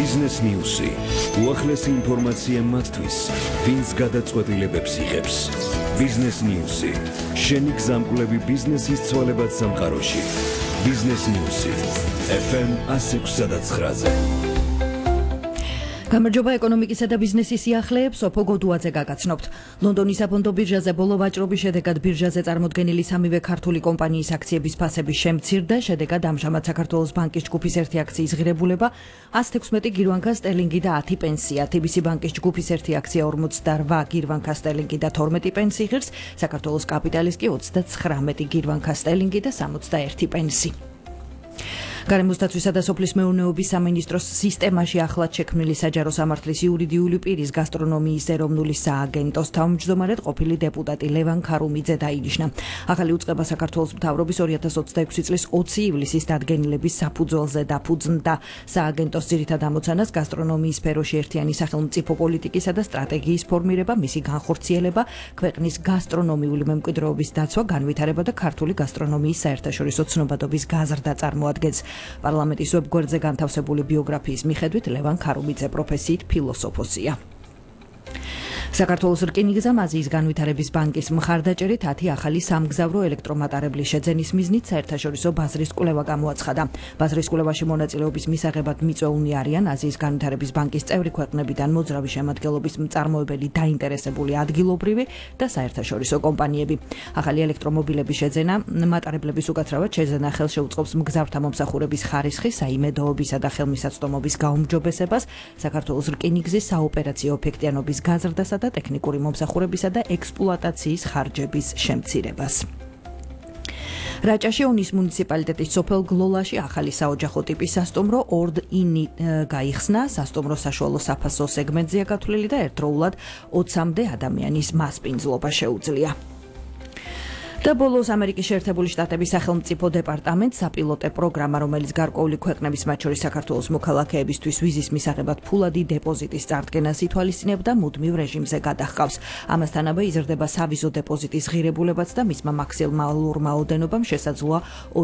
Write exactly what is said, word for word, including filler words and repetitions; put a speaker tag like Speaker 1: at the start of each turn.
Speaker 1: Business News-ი. უახლესი ინფორმაცია მათთვის, ვინც გადაწყვეტილებებს იღებს. Business News-ი. შენი გზამკვლევი ბიზნესის ცვალებად სამყაროში. Business News-ი. ეფ ემ one oh six point nine.
Speaker 2: გამარჯობა ეკონომიკისა და ბიზნესის სიახლეებს ოფო გოდუაძე გაგაცნობთ. ლონდონის საფონდო ბირჟაზე ბოლო ვაჭრობის შედეგად ბირჟაზე წარმოდგენილი სამივე ქართული კომპანიის აქციების ფასები შემცირდა, შედეგად ამჟამად საქართველოს ბანკის ჯგუფის ერთი აქციის ღირებულება one hundred sixteen გირვანქა სტერლინგი და ten პენსია, თი ბი სი ბანკის ჯგუფის ერთი აქცია forty-eight გირვანქა სტერლინგი და twelve პენსი ღირს, საქართველოს კაპიტალის კი thirty-nine გირვანქა სტერლინგი და sixty-one პენსი. გარემოსდაცვისა და სოფლის მეურნეობის სამინისტროს სისტემაში ახლად შექმნილი საჯარო სამართლის იურიდიული პირის გასტრონომიის ეროვნული სააგენტოს თავმჯდომარედ ყოფილი დეპუტატი ლევან ქარუმიძე დაინიშნა. ახალი უწყება საქართველოს მთავრობის two thousand twenty-six წლის twenty ივლისის დადგენილების საფუძველზე დაფუძნდა. სააგენტოს ძირითად ამოცანას გასტრონომიის სფეროში ერთიანი სახელმწიფო პოლიტიკისა და სტრატეგიის ფორმირება, მისი განხორციელება, ქვეყნის გასტრონომიული მემკვიდრეობის დაცვა, განვითარება და ქართული გასტრონომიის საერთაშორისო ცნობადობის გაზრდა წარმოადგენს. პარლამენტის ვებგვერდზე განთავსებული ბიოგრაფიის მიხედვით ლევან ქარუმიძე პროფესიით ფილოსოფოსია. საქართველოს რკინიგზამ აზიის განვითარების ბანკის მხარდაჭერით ten ახალი სამგზავრო ელექტრომატარებლის შეძენის მიზნით საერთაშორისო ბაზრის კვლევა გამოაცხადა. ბაზრის კვლევაში მონაწილეობის მისაღებად მიწვეულნი არიან აზიის განვითარების ბანკის წევრი ქვეყნებიდან მოძრავი შემადგენლობის მწარმოებელი დაინტერესებული ადგილობრივი და საერთაშორისო კომპანიები. ახალი ელექტრომობილების შეძენა მატარებლების უკაცრავად შეძენა ხელშეუწყობს მგზავრთა მომსახურების ხარისხის, საიმედოობისა და ხელმისაწვდომობის გაუმჯობესებას, საქართველოს რკინიგზის საოპერაციო ეფექტიანობის გაზრდასა და ტექნიკური მომსახურებისა და ექსპლუატაციის ხარჯების შემცირებას. რაჭაში ონის მუნიციპალიტეტის სოფელ გლოლაში ახალი საოჯახო ტიპის სასტუმრო ორდ-ინი გაიხსნა. სასტუმრო საშუალო საფასო სეგმენტზეა გათვლილი და ერთდროულად ოცამდე ადამიანის მასპინძლობა შეუძლია. და ბოლოს ამერიკის შეერთებული შტატების სახელმწიფო დეპარტამენტს საპილოტე პროგრამა, რომელიც გარკვეული ქვეყნების, მათ შორის საქართველოს მოქალაქეებისთვის ვიზის მისაღებად ფულადი დეპოზიტის წარდგენას ითვალისწინებდა, მუდმივ რეჟიმზე გადაჰყავს. ამასთანავე იზრდება სავიზო დეპოზიტის ღირებულებაც და მისმა მაქსიმალურმა ოდენობამ შესაძლოა